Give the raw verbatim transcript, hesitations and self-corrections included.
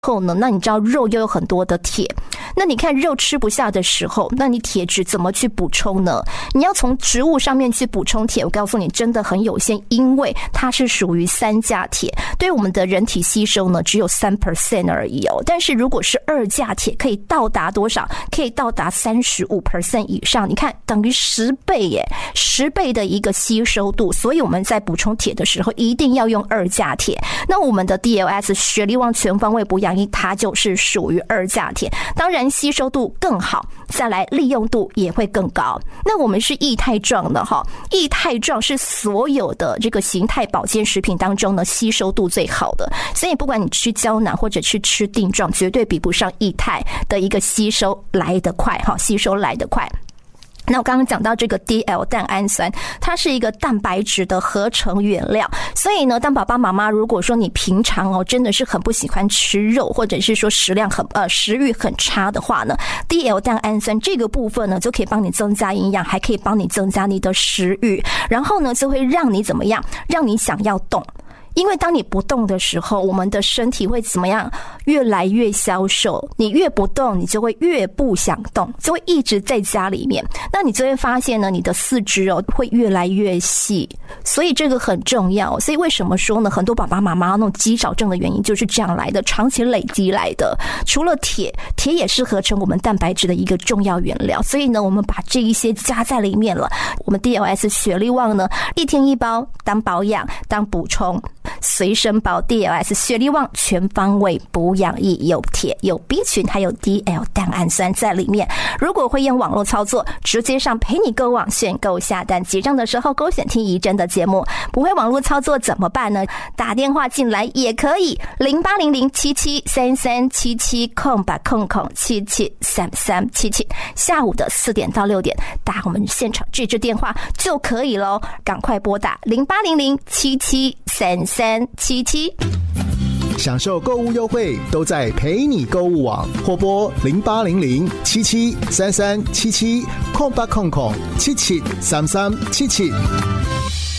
后呢，那你知道肉又有很多的铁，那你看肉吃不下的时候，那你铁质怎么去补充呢？你要从植物上面去补充铁，我告诉你真的很有限，因为它是属于三价铁，对我们的人体吸收呢只有 百分之三 而已哦。但是如果是二价铁，可以到达多少？可以到达 百分之三十五 以上，你看等于十倍耶，十倍的一个吸收度。所以我们在补充铁的时候一定要用二价铁。那我们的 D L S 雪力旺全方位补养液，它就是属于二价铁，当然吸收度更好，再来利用度也会更高。那我们是液态状的哈，液态状是所有的这个形态保健食品当中呢吸收度最好的，所以不管你吃胶囊或者去吃定状，绝对比不上液态的一个吸收来得快哈，吸收来得快。那我刚刚讲到这个 D L 蛋氨酸，它是一个蛋白质的合成原料，所以呢，当爸爸妈妈如果说你平常哦真的是很不喜欢吃肉，或者是说食量很呃食欲很差的话呢 ，D L 蛋氨酸这个部分呢就可以帮你增加营养，还可以帮你增加你的食欲，然后呢就会让你怎么样，让你想要动。因为当你不动的时候，我们的身体会怎么样？越来越消瘦。你越不动，你就会越不想动，就会一直在家里面。那你就会发现呢，你的四肢哦会越来越细。所以这个很重要。所以为什么说呢？很多爸爸妈妈那种肌少症的原因就是这样来的，长期累积来的。除了铁，铁也是合成我们蛋白质的一个重要原料。所以呢，我们把这一些加在里面了。我们 D L S 雪力旺呢，一天一包，当保养，当补充。随身包 D L S 雪力旺全方位补养液，有铁有 B 群还有 D L 蛋氨酸在里面。如果会用网络操作，直接上陪你购网选购下单，结账的时候勾选听怡真的节目。不会网络操作怎么办呢？打电话进来也可以，零八零零七七三三七七空吧空空七七三三七七，下午的四点到六点打我们现场这支电话就可以咯，赶快拨打零八零零七七三三七七。 享受购物优惠都在陪你购物网，或拨零八零零七七三三七七空八空空七七三三七七。